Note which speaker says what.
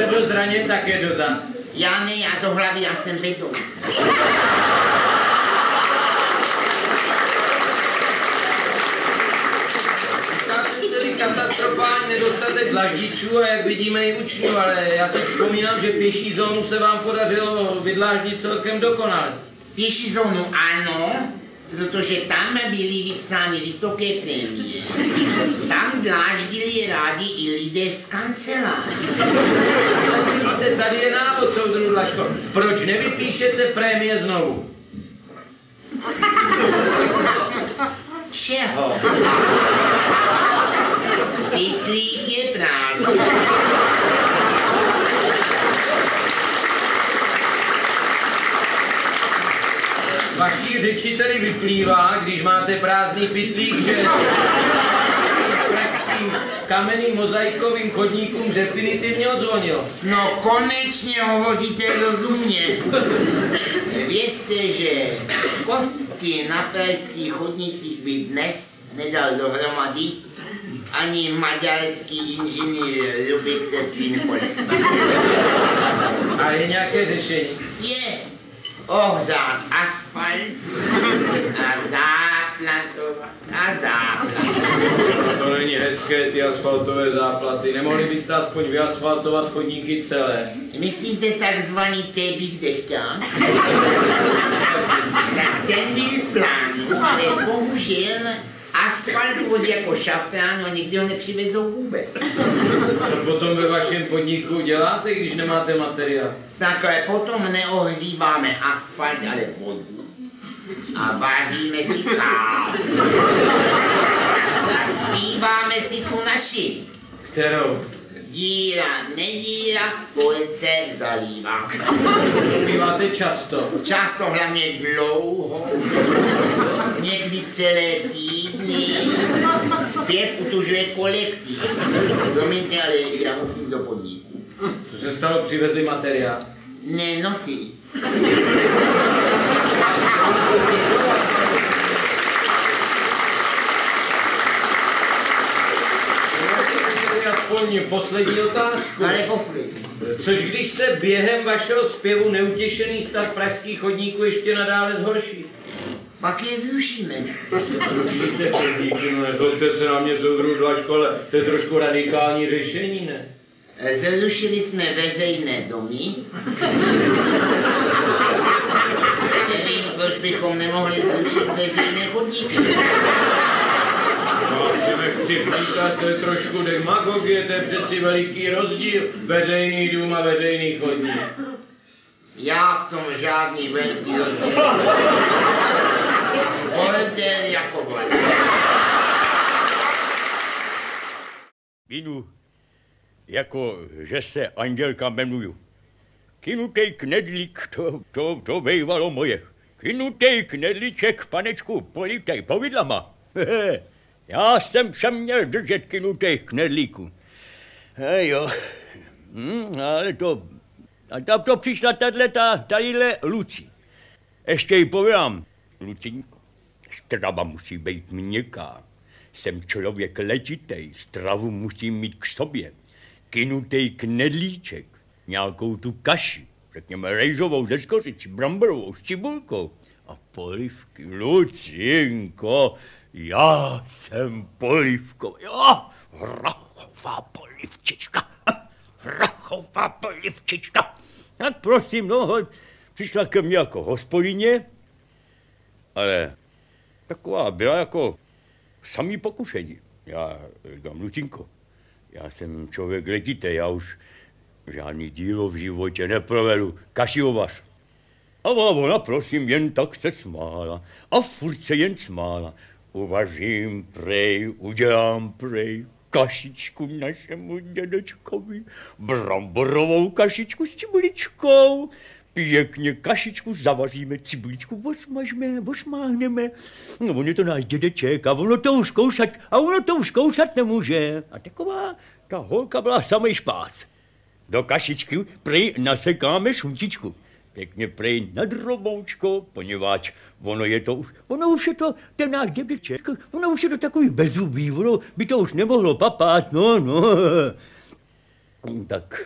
Speaker 1: byl zraněn také dozad.
Speaker 2: Já ne, já do hlavy, já jsem betonce.
Speaker 1: Tedy katastrofální nedostatek dlaždičů a jak vidíme i učňů, ale já si vzpomínám, že pěší zónu se vám podařilo vydláždit celkem dokonale.
Speaker 2: Pěší zónu ano, protože tam byly vypsány vysoké prémie. Tam dláždili rádi i lidé z kanceláře.
Speaker 1: Vidíte, tady je návod, soudruhu Dlažko. Proč nevypíšete prémie znovu?
Speaker 2: Z čeho? Pytlík je prázdný.
Speaker 1: Vaší řeči tedy vyplývá, když máte prázdný pytlík, že pražským kamenným mozaikovým chodníkům definitivně odzvonilo.
Speaker 2: No konečně hovoříte rozumně. Vězte, že kostky na pražských chodnicích by dnes nedal dohromady ani maďarský inženýr Rubik se svým kolektivem.
Speaker 1: A je nějaké řešení?
Speaker 2: Je ohřát asfalt a záplatovat a záplatovat.
Speaker 1: To není hezké, ty asfaltové záplaty. Nemohli byste aspoň vyasfaltovat chodníky celé?
Speaker 2: Myslíte takzvaný tébich dechťák? Tak ten byl v plánu, ale bohužel asfalt vozí jako šafrán a nikdy ho nepřivezou vůbec.
Speaker 1: Co potom ve vašem podniku děláte, když nemáte materiál?
Speaker 2: Takhle potom neohříváme asfalt, ale vodu. A vaříme si kávu. A zpíváme si tu naši.
Speaker 1: Kterou?
Speaker 2: Díra, nedíra, polce zalívá.
Speaker 1: Zpíváte často?
Speaker 2: Často, hlavně dlouho. Někdy celé týdny. Zpěv utužuje kolektiv. Promiňte, ale já musím do podniku.
Speaker 1: Co se stalo, přivezli materiál?
Speaker 2: Ne, no ty.
Speaker 1: Aspoň poslední otázku.
Speaker 2: Ale poslední.
Speaker 1: Což když se během vašeho zpěvu neutěšený stav pražských chodníků ještě nadále zhorší?
Speaker 2: Pak je zrušíme.
Speaker 1: Zrušíte chodníky, no nezlobte se na mě, soudruhu Dlažko, ale to je trošku radikální řešení, ne?
Speaker 2: Zrušili jsme veřejné domy. Nevím, proč bychom nemohli zrušit veřejné chodníky.
Speaker 1: No, si nechci říkat, to je trošku demagogie, to je přeci veliký rozdíl. Veřejný dům a veřejný chodník.
Speaker 2: Já v tom žádný velký rozdíl. Bordel jako bordel.
Speaker 3: Vinu, jako že se Andělka jmenuju. Kynutej knedlík, to bývalo moje. Kynutej knedlíček, panečku, polítej povidlama. Já jsem všem měl držet kynutej knedlíku. Jo, ale a tam to přišla tadyhle Lucí. Ještě jí povídám, Lucinko, strava musí být měkká. Jsem člověk letitej, stravu musím mít k sobě. Kynutej knedlíček, nějakou tu kaši, řekněme rejžovou ze skořicí, bramborovou s cibulkou a polivky. Lucinko, já jsem polivko, jo, rachová polivčička, rachová polivčička. Tak prosím, no, přišla ke mně jako hospodyně, ale taková byla jako samý pokušení. Já říkám, Lucinko, já jsem člověk letitý, já už žádný dílo v životě neprovedu, kaši uvař. A ona, prosím, jen tak se smála a furt se jen smála. Uvařím prej, udělám prej, kašičku našemu dědečkovi, bramborovou kašičku s cibuličkou. Pěkně kašičku zavaříme, cibuličku osmáhneme. No, on je to náš dědeček a ono to už koušat nemůže. A taková ta holka byla samej špás. Do kašičky prej nasekáme šunčičku. Pěkně prej na droboučko, poněvadž ono už je to ten náš dědeček, ono už je to takový bezzubý, ono by to už nemohlo papát, no. Tak